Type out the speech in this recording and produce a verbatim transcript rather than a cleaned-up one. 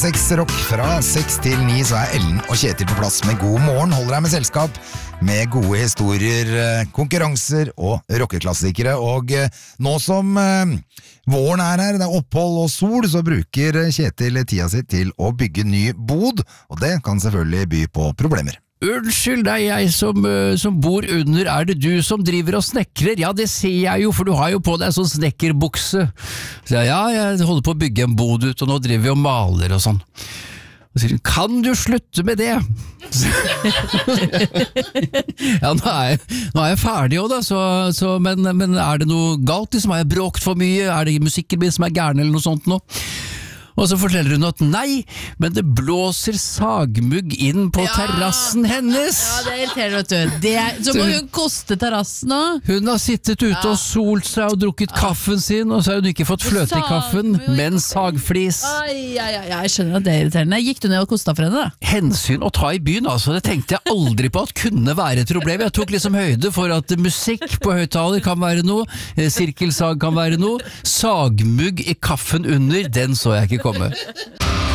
Seks rock fra seks til ni, så er Ellen og Kjetil på plass med God morgen. Holder deg med selskap med gode historier, konkurranser og rockeklassikere. Og nå som eh, våren er her, det er opphold og sol, så bruker Kjetil tida si til å bygge ny bod, og det kan selvfølgelig by på problemer. Unnskyld, det er jeg som, uh, som bor under. Er det du som driver og snekrer? Ja, det ser jeg jo, for du har jo på deg sånn snekkerbukse. Så jeg, ja, jeg holder på å bygge en bod ut, og nå driver vi og maler og sånn. Og så sier hun, kan du slutte med det? Ja, nå er jeg, nå er jeg ferdig også da, så, så, men, men er det noe galt? Liksom, har jeg bråkt for mye? Er det musikken min som er gærne eller noe sånt nå? Og så forteller hun at nei, men det blåser sagmugg inn på ja. terrassen hennes. Ja, det er irriterende, vet du. Det er, så må hun koste terrassen nå. Hun har sittet ute ja. og solt seg og drukket ja. kaffen sin, og så har hun ikke fått fløte i kaffen, men sagflis. Ai, ai, ai, jeg skjønner at det er irriterende. Gikk du ned og kosta for henne da? Hensyn å ta i byen, altså. Det tenkte jeg aldri på at kunne være et problem. Jeg tok liksom høyde for at musikk på høyttaler kan være noe, sirkelsag kan være noe, sagmugg i kaffen under, den så jeg ikke komme.